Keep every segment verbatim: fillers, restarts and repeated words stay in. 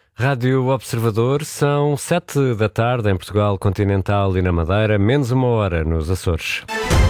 Rádio Observador, são sete da tarde em Portugal continental e na Madeira, menos uma hora nos Açores.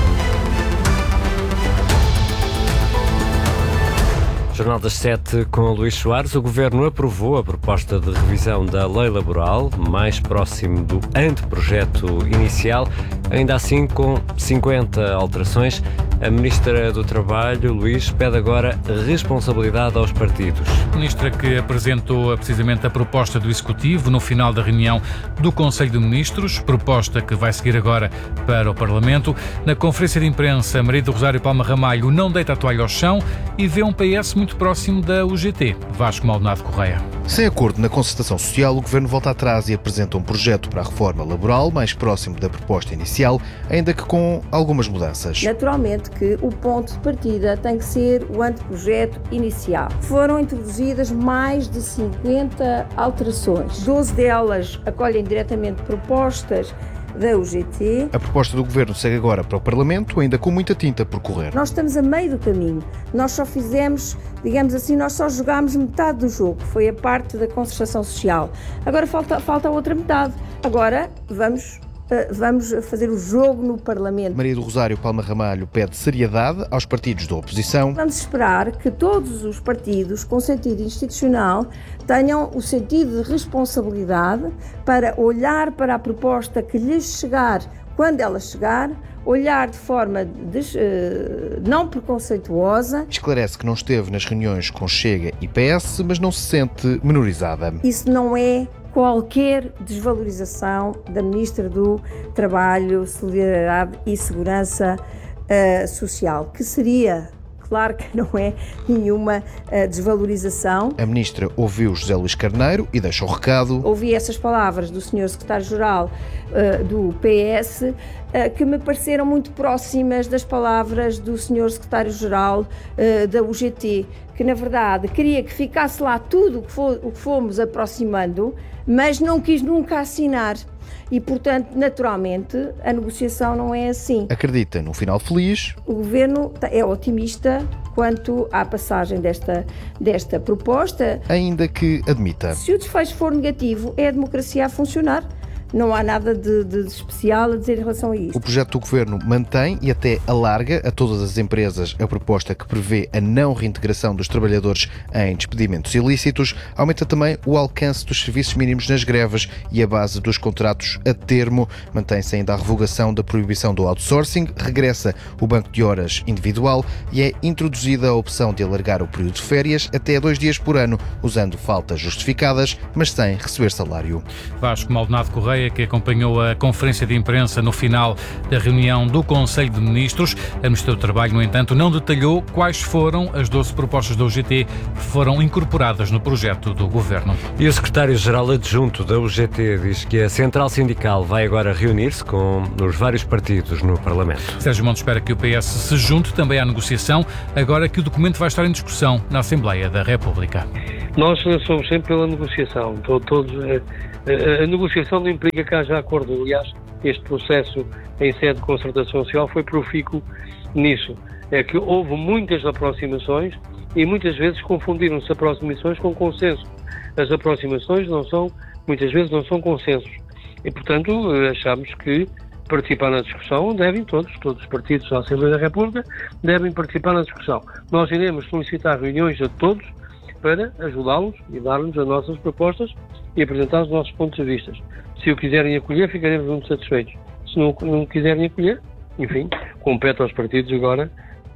Jornal das Sete com Luís Soares. O Governo aprovou a proposta de revisão da lei laboral, mais próximo do anteprojeto inicial, ainda assim com cinquenta alterações. A Ministra do Trabalho, Luís, pede agora responsabilidade aos partidos. A Ministra que apresentou precisamente a proposta do Executivo no final da reunião do Conselho de Ministros, proposta que vai seguir agora para o Parlamento. Na conferência de imprensa, Maria do Rosário Palma Ramalho não deita a toalha ao chão e vê um P S muito próximo da U G T. Vasco Maldonado Correia. Sem acordo na concertação social, o Governo volta atrás e apresenta um projeto para a reforma laboral mais próximo da proposta inicial, ainda que com algumas mudanças. Naturalmente que o ponto de partida tem que ser o anteprojeto inicial. Foram introduzidas mais de cinquenta alterações. doze delas acolhem diretamente propostas da U G T. A proposta do Governo segue agora para o Parlamento, ainda com muita tinta por correr. Nós estamos a meio do caminho. Nós só fizemos, digamos assim, nós só jogámos metade do jogo. Foi a parte da concertação social. Agora falta, falta a outra metade. Agora vamos... Vamos fazer o jogo no Parlamento. Maria do Rosário Palma Ramalho pede seriedade aos partidos da oposição. Vamos esperar que todos os partidos com sentido institucional tenham o sentido de responsabilidade para olhar para a proposta que lhes chegar, quando ela chegar, olhar de forma des, uh, não preconceituosa. Esclarece que não esteve nas reuniões com Chega e P S, mas não se sente menorizada. Isso não é qualquer desvalorização da Ministra do Trabalho, Solidariedade e Segurança uh, Social, que seria, claro que não é nenhuma uh, desvalorização. A Ministra ouviu José Luís Carneiro e deixou o recado. Ouvi essas palavras do senhor Secretário-Geral uh, do P S, uh, que me pareceram muito próximas das palavras do senhor Secretário-Geral uh, da U G T, que na verdade queria que ficasse lá tudo o que, for, o que fomos aproximando, mas não quis nunca assinar. E, portanto, naturalmente, a negociação não é assim. Acredita num final feliz. O Governo é otimista quanto à passagem desta, desta proposta. Ainda que admita. Se o desfecho for negativo, é a democracia a funcionar. Não há nada de, de especial a dizer em relação a isto. O projeto do Governo mantém e até alarga a todas as empresas a proposta que prevê a não reintegração dos trabalhadores em despedimentos ilícitos, aumenta também o alcance dos serviços mínimos nas greves e a base dos contratos a termo, mantém-se ainda a revogação da proibição do outsourcing, regressa o banco de horas individual e é introduzida a opção de alargar o período de férias até dois dias por ano, usando faltas justificadas, mas sem receber salário. Vasco Maldonado Correia, que acompanhou a conferência de imprensa no final da reunião do Conselho de Ministros. A Ministra do Trabalho, no entanto, não detalhou quais foram as doze propostas da U G T que foram incorporadas no projeto do Governo. E o Secretário-Geral Adjunto da U G T diz que a Central Sindical vai agora reunir-se com os vários partidos no Parlamento. Sérgio Montes espera que o P S se junte também à negociação, agora que o documento vai estar em discussão na Assembleia da República. Nós somos sempre pela negociação. Todos, a, a negociação não implica que haja acordo. Aliás, este processo em sede de concertação social foi profícuo nisso. É que houve muitas aproximações e muitas vezes confundiram-se aproximações com consenso. As aproximações não são, muitas vezes não são consensos. E, portanto, achamos que participar na discussão devem todos, todos os partidos da Assembleia da República devem participar na discussão. Nós iremos solicitar reuniões a todos para ajudá-los e dar-nos as nossas propostas e apresentar os nossos pontos de vista. Se o quiserem acolher, ficaremos muito satisfeitos. Se não, não quiserem acolher, enfim, compete aos partidos agora.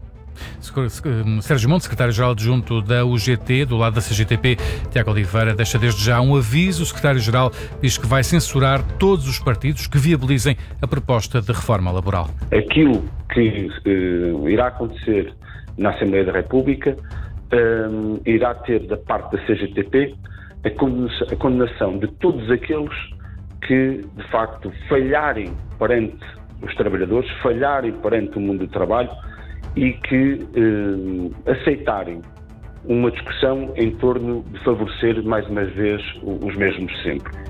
Sérgio Montes, Secretário-Geral Adjunto da U G T, do lado da C G T P, Tiago Oliveira, deixa desde já um aviso. O Secretário-Geral diz que vai censurar todos os partidos que viabilizem a proposta de reforma laboral. Aquilo que uh, irá acontecer na Assembleia da República um, irá ter da parte da C G T P a condenação, a condenação de todos aqueles que, de facto, falharem perante os trabalhadores, falharem perante o mundo do trabalho e que eh, aceitarem uma discussão em torno de favorecer, mais uma vez, os mesmos sempre.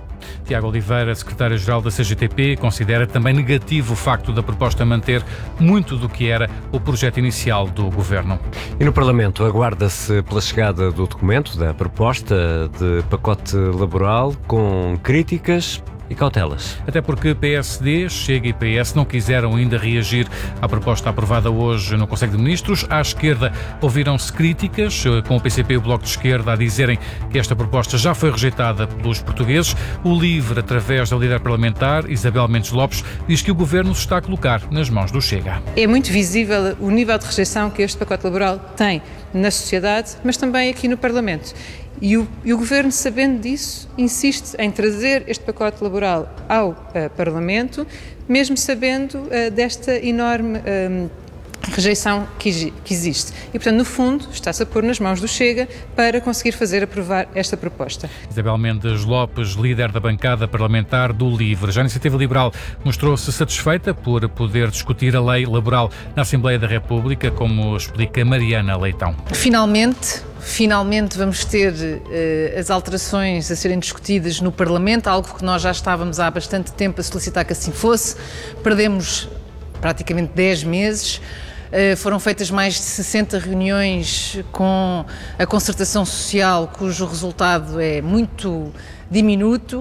Tiago Oliveira, secretário-geral da C G T P, considera também negativo o facto da proposta manter muito do que era o projeto inicial do Governo. E no Parlamento aguarda-se pela chegada do documento da proposta de pacote laboral com críticas e cautelas. Até porque P S D, Chega e P S não quiseram ainda reagir à proposta aprovada hoje no Conselho de Ministros. À esquerda ouviram-se críticas, com o P C P e o Bloco de Esquerda a dizerem que esta proposta já foi rejeitada pelos portugueses. O LIVRE, através da líder parlamentar, Isabel Mendes Lopes, diz que o Governo se está a colocar nas mãos do Chega. É muito visível o nível de rejeição que este pacote laboral tem na sociedade, mas também aqui no Parlamento. E o, e o Governo, sabendo disso, insiste em trazer este pacote laboral ao uh, Parlamento, mesmo sabendo uh, desta enorme uh, rejeição que, que existe. E, portanto, no fundo, está-se a pôr nas mãos do Chega para conseguir fazer aprovar esta proposta. Isabel Mendes Lopes, líder da bancada parlamentar do LIVRE. Já a Iniciativa Liberal mostrou-se satisfeita por poder discutir a lei laboral na Assembleia da República, como explica Mariana Leitão. Finalmente... Finalmente vamos ter uh, as alterações a serem discutidas no Parlamento, algo que nós já estávamos há bastante tempo a solicitar que assim fosse. Perdemos praticamente dez meses, uh, foram feitas mais de sessenta reuniões com a concertação social, cujo resultado é muito diminuto.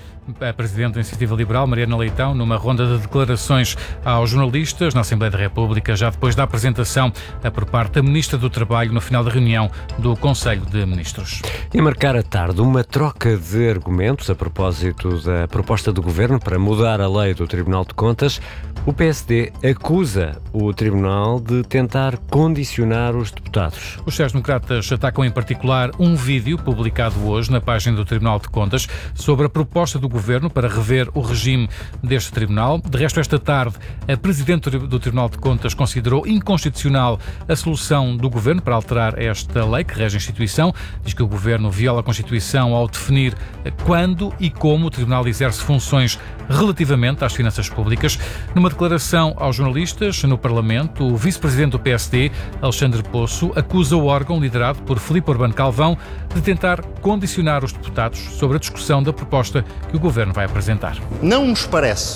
A Presidente da Iniciativa Liberal, Mariana Leitão, numa ronda de declarações aos jornalistas na Assembleia da República, já depois da apresentação por parte da Ministra do Trabalho no final da reunião do Conselho de Ministros. E a marcar a tarde uma troca de argumentos a propósito da proposta do Governo para mudar a lei do Tribunal de Contas, o P S D acusa o Tribunal de tentar condicionar os deputados. Os sociais-democratas atacam em particular um vídeo publicado hoje na página do Tribunal de Contas sobre a proposta do Governo para rever o regime deste Tribunal. De resto, esta tarde, a Presidente do Tribunal de Contas considerou inconstitucional a solução do Governo para alterar esta lei que rege a instituição. Diz que o Governo viola a Constituição ao definir quando e como o Tribunal exerce funções relativamente às finanças públicas. Numa declaração aos jornalistas no Parlamento, o Vice-Presidente do P S D, Alexandre Poço, acusa o órgão liderado por Filipe Urbano Calvão de tentar condicionar os deputados sobre a discussão da proposta que o Governo vai apresentar. Não nos parece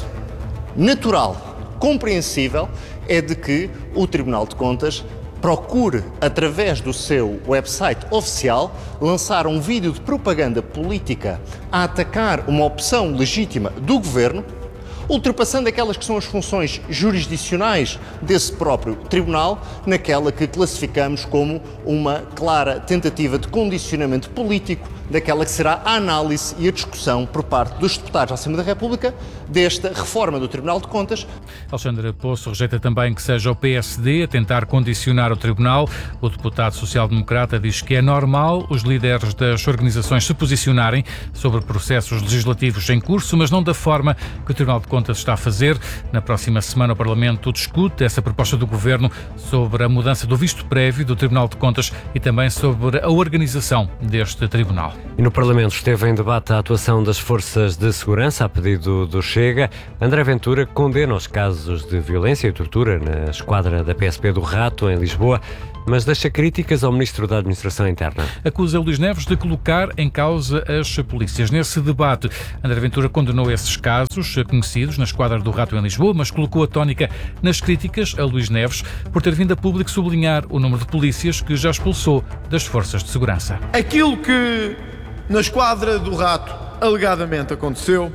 natural, compreensível, é de que o Tribunal de Contas procure, através do seu website oficial, lançar um vídeo de propaganda política a atacar uma opção legítima do Governo, ultrapassando aquelas que são as funções jurisdicionais desse próprio Tribunal, naquela que classificamos como uma clara tentativa de condicionamento político daquela que será a análise e a discussão por parte dos deputados da Assembleia da República desta reforma do Tribunal de Contas. Alexandre Poço rejeita também que seja o P S D a tentar condicionar o Tribunal. O deputado social-democrata diz que é normal os líderes das organizações se posicionarem sobre processos legislativos em curso, mas não da forma que o Tribunal de Contas está a fazer. Na próxima semana o Parlamento discute essa proposta do Governo sobre a mudança do visto prévio do Tribunal de Contas e também sobre a organização deste Tribunal. E no Parlamento esteve em debate a atuação das forças de segurança a pedido do Chega. André Ventura condena os casos de violência e tortura na esquadra da P S P do Rato, em Lisboa, mas deixa críticas ao Ministro da Administração Interna. Acusa Luís Neves de colocar em causa as polícias. Nesse debate, André Ventura condenou esses casos conhecidos na esquadra do Rato em Lisboa, mas colocou a tónica nas críticas a Luís Neves por ter vindo a público sublinhar o número de polícias que já expulsou das forças de segurança. Aquilo que na esquadra do Rato alegadamente aconteceu,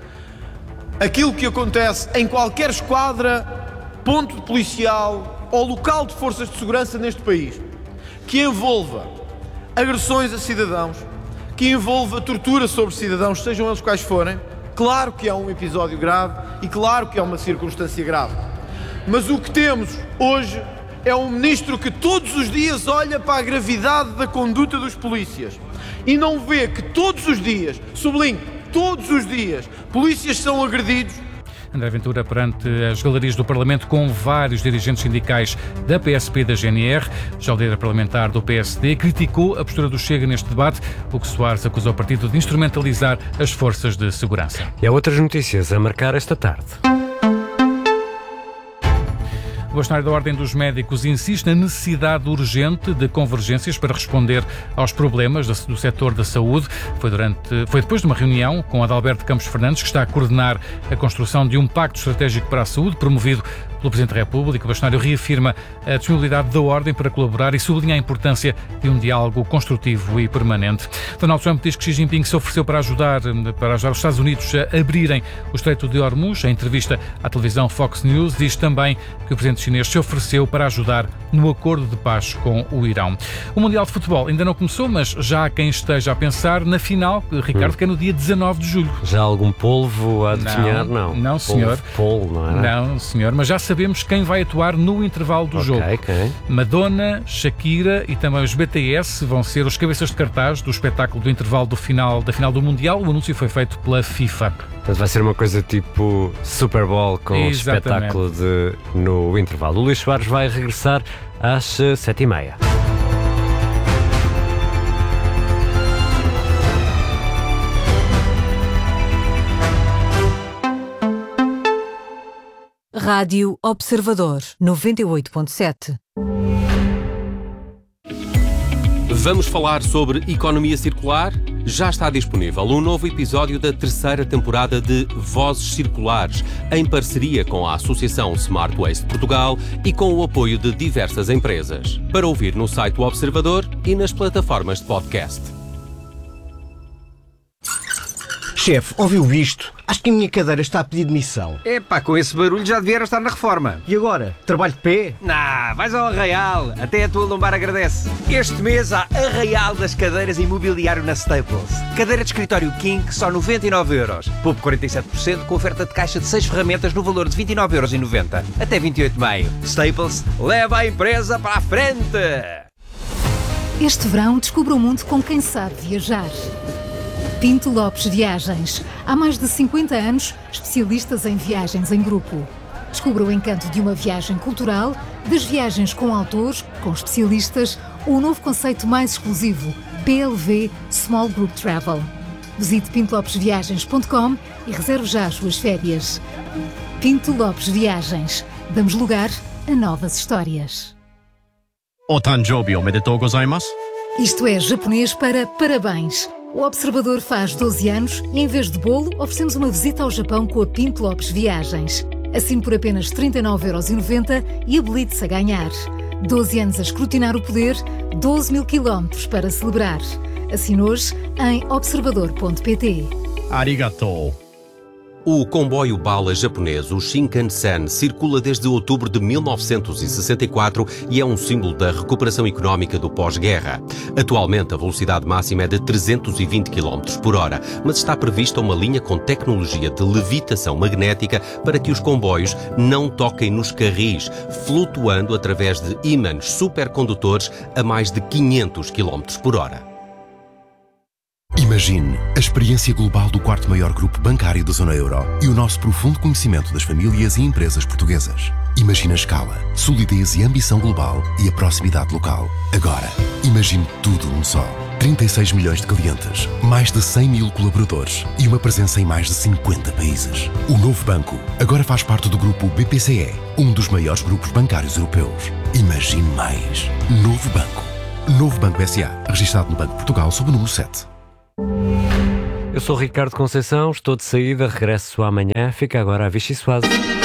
aquilo que acontece em qualquer esquadra, ponto policial ou local de forças de segurança neste país, que envolva agressões a cidadãos, que envolva tortura sobre cidadãos, sejam eles quais forem, claro que é um episódio grave e claro que é uma circunstância grave. Mas o que temos hoje é um ministro que todos os dias olha para a gravidade da conduta dos polícias e não vê que todos os dias, sublinho, todos os dias, polícias são agredidos. André Ventura perante as galerias do Parlamento com vários dirigentes sindicais da P S P e da G N R. Já o líder parlamentar do P S D criticou a postura do Chega neste debate. Hugo Soares acusou o partido de instrumentalizar as forças de segurança. E há outras notícias a marcar esta tarde. O bastonário da Ordem dos Médicos insiste na necessidade urgente de convergências para responder aos problemas do setor da saúde. Foi, durante, foi depois de uma reunião com Adalberto Campos Fernandes, que está a coordenar a construção de um pacto estratégico para a saúde, promovido pelo Presidente da República. O bastonário reafirma a disponibilidade da Ordem para colaborar e sublinha a importância de um diálogo construtivo e permanente. Donald Trump diz que Xi Jinping se ofereceu para ajudar, para ajudar os Estados Unidos a abrirem o Estreito de Hormuz. Em entrevista à televisão Fox News, diz também que o presidente chinês se ofereceu para ajudar no acordo de paz com o Irão. O Mundial de Futebol ainda não começou, mas já há quem esteja a pensar na final, Ricardo, hum. que é no dia dezanove de julho. Já há algum polvo a adivinhar? Não, não, não senhor. Polvo, não é? Não, senhor, mas já sabemos quem vai atuar no intervalo do okay, jogo. Okay. Madonna, Shakira e também os B T S vão ser os cabeças de cartaz do espetáculo do intervalo do final, da final do Mundial. O anúncio foi feito pela FIFA. Portanto, vai ser uma coisa tipo Super Bowl com o espetáculo de, no intervalo. O Luís Soares vai regressar às sete e meia. Rádio Observador, noventa e oito ponto sete. Vamos falar sobre economia circular? Já está disponível um novo episódio da terceira temporada de Vozes Circulares, em parceria com a Associação Smart Waste Portugal e com o apoio de diversas empresas. Para ouvir no site do Observador e nas plataformas de podcast. Chefe, ouviu isto? Acho que a minha cadeira está a pedir demissão. Epá, com esse barulho já devia estar na reforma. E agora? Trabalho de pé? Nah, vais ao Arraial. Até a tua lombar agradece. Este mês há Arraial das cadeiras e mobiliário na Staples. Cadeira de escritório King, só noventa e nove euros. Poupe quarenta e sete por cento com oferta de caixa de seis ferramentas no valor de vinte e nove euros e noventa. Até vinte e oito de maio. Staples, leva a empresa para a frente! Este verão descubra o mundo com quem sabe viajar. Pinto Lopes Viagens. Há mais de cinquenta anos, especialistas em viagens em grupo. Descubra o encanto de uma viagem cultural, das viagens com autores, com especialistas, ou o novo conceito mais exclusivo, P L V Small Group Travel. Visite pinto lopes viagens ponto com e reserve já as suas férias. Pinto Lopes Viagens. Damos lugar a novas histórias. Otanjobi omedetou gozaimasu? Isto é japonês para parabéns. O Observador faz doze anos e, em vez de bolo, oferecemos uma visita ao Japão com a Pinto Lopes Viagens. Assine por apenas trinta e nove euros e noventa e habilite-se a ganhar. doze anos a escrutinar o poder, doze mil quilómetros para celebrar. Assine hoje em observador ponto pt. Arigatou. O comboio bala japonês, o Shinkansen, circula desde outubro de mil novecentos e sessenta e quatro e é um símbolo da recuperação económica do pós-guerra. Atualmente, a velocidade máxima é de trezentos e vinte quilómetros por hora, mas está prevista uma linha com tecnologia de levitação magnética para que os comboios não toquem nos carris, flutuando através de ímãs supercondutores a mais de quinhentos quilómetros por hora. Imagine a experiência global do quarto maior grupo bancário da zona euro e o nosso profundo conhecimento das famílias e empresas portuguesas. Imagine a escala, solidez e ambição global e a proximidade local. Agora, imagine tudo num só. trinta e seis milhões de clientes, mais de cem mil colaboradores e uma presença em mais de cinquenta países. O novo banco agora faz parte do grupo B P C E, um dos maiores grupos bancários europeus. Imagine mais. Novo Banco. Novo Banco S A, registado no Banco de Portugal sob o número sete. Eu sou Ricardo Conceição, estou de saída, regresso amanhã. Fica agora a Vichy Soase.